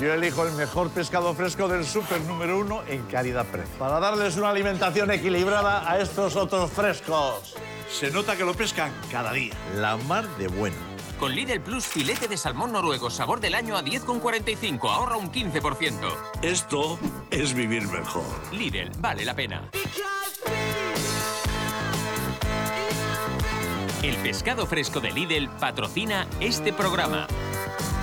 Yo elijo el mejor pescado fresco del súper número 1 en calidad-precio, para darles una alimentación equilibrada a estos otros frescos. Se nota que lo pescan cada día. La mar de bueno. Con Lidl Plus, filete de salmón noruego, sabor del año a 10,45. Ahorra un 15%. Esto es vivir mejor. Lidl, vale la pena. El pescado fresco de Lidl patrocina este programa.